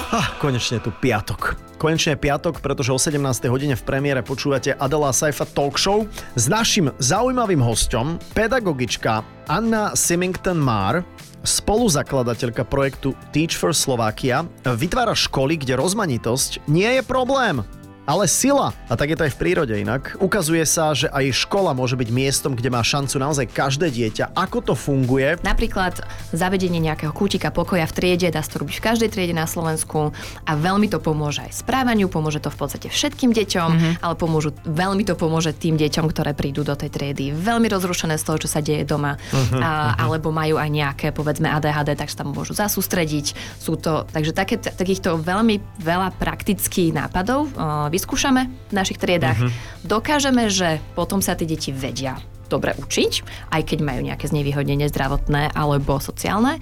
Konečne tu piatok. Konečne je piatok, pretože o 17. hodine v premiére počúvate Adela a Saifa Talk Show s našim zaujímavým hosťom, pedagogička Anna Symington-Máhr, spoluzakladateľka projektu Teach for Slovakia, vytvára školy, kde rozmanitosť nie je problém, ale sila. A tak je to aj v prírode inak. Ukazuje sa, že aj škola môže byť miestom, kde má šancu naozaj každé dieťa. Ako to funguje? Napríklad zavedenie nejakého kútika pokoja v triede, dá sa to robiť v každej triede na Slovensku a veľmi to pomôže aj správaniu, pomôže to v podstate všetkým deťom, ale veľmi to pomôže tým deťom, ktoré prídu do tej triedy veľmi rozrušené z toho, čo sa deje doma, alebo majú aj nejaké, povedzme, ADHD, tak sa tam môžu zasústrediť. Takže takýchto veľmi veľa praktických nápadov vyskúšame v našich triedách. Dokážeme, že potom sa tí deti vedia dobre učiť, aj keď majú nejaké znevýhodnenie zdravotné alebo sociálne.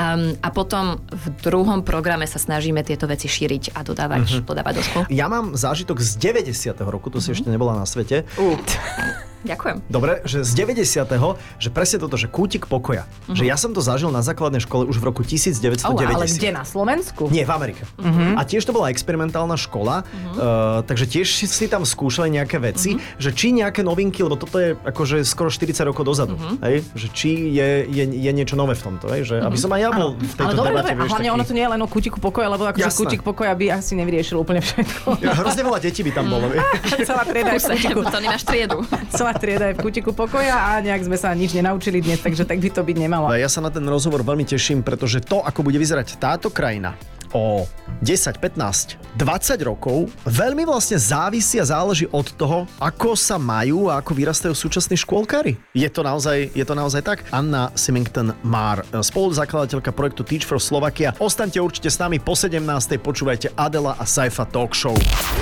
A potom v druhom programe sa snažíme tieto veci šíriť a dodávať do škôl. Ja mám zážitok z 90. roku, tu si ešte nebola na svete. Ďakujem. Dobre, že z 90. že presne toto, že kútik pokoja. Že ja som to zažil na základnej škole už v roku 1990. Ale kde, na Slovensku? Nie, v Amerike. A tiež to bola experimentálna škola, takže tiež si tam skúšali nejaké veci, že či nejaké novinky, lebo toto je akože skoro 40 rokov dozadu, hej? Že či je niečo nové v tomto, hej? Že aby som aj ja bol v tejto debate. Ale hlavne ono to nie je len o kútiku pokoja, lebo akože kútik pokoja by asi nevyriešil úplne všetko. Hrozne veľa detí by tam bolo. Celá trieda je v kútiku. To nemáš triedu. Celá trieda je v kútiku pokoja a nejak sme sa nič nenaučili dnes, takže tak by to byť nemalo. Ja sa na ten rozhovor veľmi teším, pretože to, ako bude vyzerať táto krajina o 10, 15, 20 rokov, veľmi vlastne závisí a záleží od toho, ako sa majú a ako vyrastajú súčasní škôlkári. Je to naozaj tak? Anna Symington-Máhr, spoluzakladateľka projektu Teach for Slovakia. Ostaňte určite s nami po 17. Počúvajte Adela a Saifa Talk Show.